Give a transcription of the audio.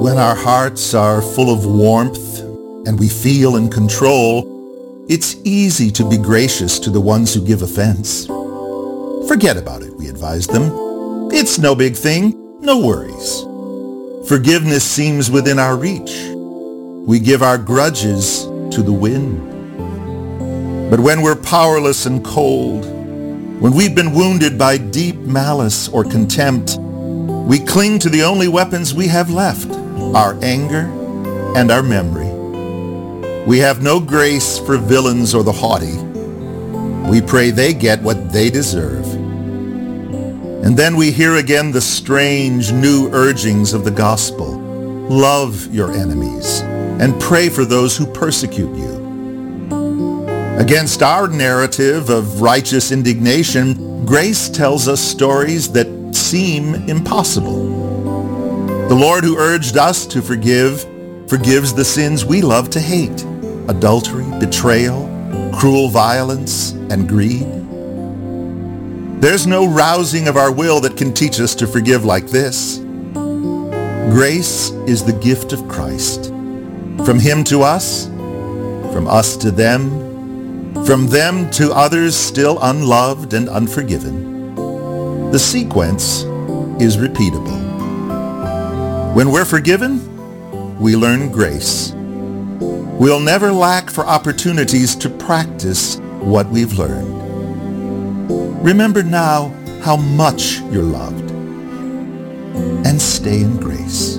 When our hearts are full of warmth and we feel in control, it's easy to be gracious to the ones who give offense. Forget about it, we advise them. It's no big thing, no worries. Forgiveness seems within our reach. We give our grudges to the wind. But when we're powerless and cold, when we've been wounded by deep malice or contempt, we cling to the only weapons we have left, our anger and our memory. We have no grace for villains or the haughty. We pray they get what they deserve. And then we hear again the strange new urgings of the gospel. Love your enemies and pray for those who persecute you. Against our narrative of righteous indignation, grace tells us stories that seem impossible. The Lord who urged us to forgive forgives the sins we love to hate: adultery, betrayal, cruel violence, and greed. There's no rousing of our will that can teach us to forgive like this. Grace is the gift of Christ. From him to us, from us to them, from them to others still unloved and unforgiven. The sequence is repeatable. When we're forgiven, we learn grace. We'll never lack for opportunities to practice what we've learned. Remember now how much you're loved, and stay in grace.